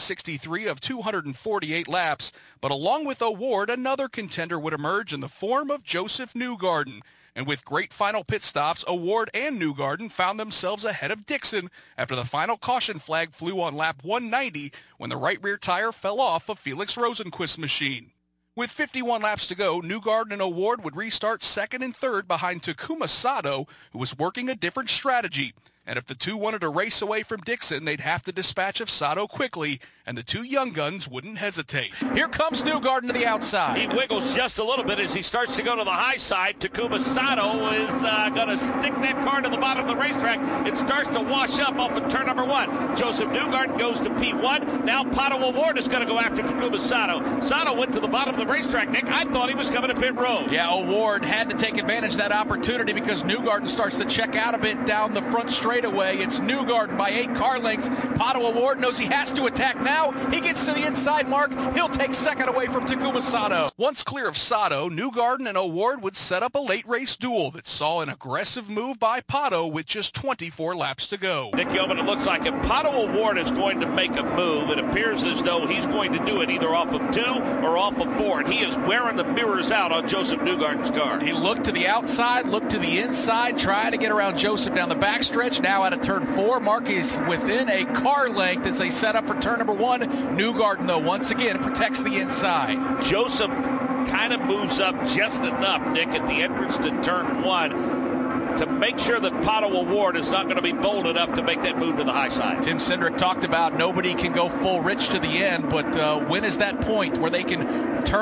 163 of 248 laps. But along with O'Ward, another contender would emerge in the form of Joseph Newgarden. And with great final pit stops, O'Ward and Newgarden found themselves ahead of Dixon after the final caution flag flew on lap 190 when the right rear tire fell off of Felix Rosenquist's machine. With 51 laps to go, Newgarden and O'Ward would restart 2nd and 3rd behind Takuma Sato, who was working a different strategy. And if the two wanted to race away from Dixon, they'd have to dispatch of Sato quickly, and the two young guns wouldn't hesitate. Here comes Newgarden to the outside. He wiggles just a little bit as he starts to go to the high side. Takuma Sato is going to stick that car to the bottom of the racetrack. It starts to wash up off of turn number 1. Joseph Newgarden goes to P1. Now Pato O'Ward is going to go after Takuma Sato. Sato went to the bottom of the racetrack, Nick. I thought he was coming to pit road. Yeah, O'Ward had to take advantage of that opportunity because Newgarden starts to check out a bit down the front straight. straightaway. It's Newgarden by 8 car lengths. Pato O'Ward knows he has to attack now. He gets to the inside mark. He'll take second away from Takuma Sato. Once clear of Sato, Newgarden and O'Ward would set up a late race duel that saw an aggressive move by Pato with just 24 laps to go. Nick Yeoman, it looks like if Pato O'Ward is going to make a move, it appears as though he's going to do it either off of 2 or off of 4, and he is wearing the mirrors out on Joseph Newgarden's car. He looked to the outside, looked to the inside, trying to get around Joseph down the backstretch. Now out of turn 4, Mark is within a car length as they set up for turn number 1. Newgarden, though, once again protects the inside. Joseph kind of moves up just enough, Nick, at the entrance to turn 1 to make sure that Pato O'Ward is not going to be bold enough to make that move to the high side. Tim Cindric talked about nobody can go full Rich to the end, but when is that point where they can turn